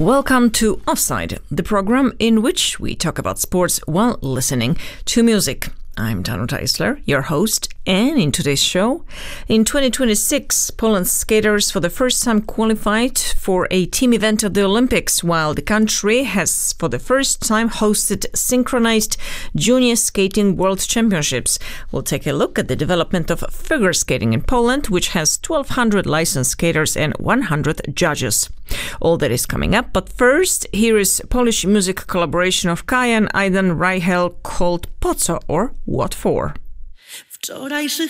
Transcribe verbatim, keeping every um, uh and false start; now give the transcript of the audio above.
Welcome to Offside, the program in which we talk about sports while listening to music. I'm Danuta Isler, your host, and in today's show, in twenty twenty-six, Poland's skaters for the first time qualified for a team event at the Olympics, while the country has for the first time hosted synchronized junior skating world championships. We'll take a look at the development of figure skating in Poland, which has twelve hundred licensed skaters and one hundred judges. All that is coming up, but first, here is Polish music collaboration of Kaja and Aidan Reichel called Po co, or What For. Wczorajszych